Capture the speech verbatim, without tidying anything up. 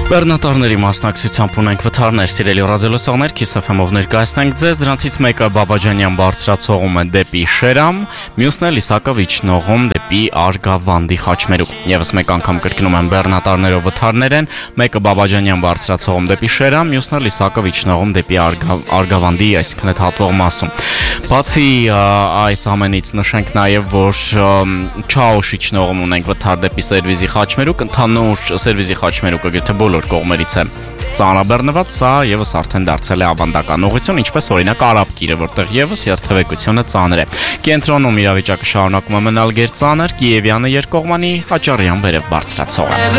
Բեռնատարների մասնակցությամբ ունենք վթարներ, սիրելի ռադիոլսողներ, Kiss F M-ով ներկայացնենք ձեզ, դրանցից մեկը Բաբաջանյան բարձրացողում է դեպի Շերամ, մյուսն է Լիսակով իջնողում դեպի Արգավանդի խաչմերուկ։ Եվս մեկ անգամ կրկնում են բեռնատարներով վթարներ են, մեկը Բաբաջանյան բարձրացողում դեպի Շերամ, մյուսն է Լիսակով իջնողում դեպի Արգավանդի, այսինքն այդ հատվող մասում։ Բացի այս ամենից նշենք նաև, որ Չաուշ իջնողում ունենք վթար դեպի Սերվիզի խաչմերուկ, ընդհանուր Սերվիզի խաչմերուկը գրեթե բոլոր կողմերից է ծանրաբեռնված, սա եւս արդեն դարձել է ավանդական ուղղություն, ինչպես օրինակ Արաբկիրը, որտեղ եւս երթևեկությունը ծանր է։ Կենտրոնում իրավիճակը շարունակում է մնալ գերծանր, Կիևյանը երկկողմանի Հաճարյան վերև բարձրացող է։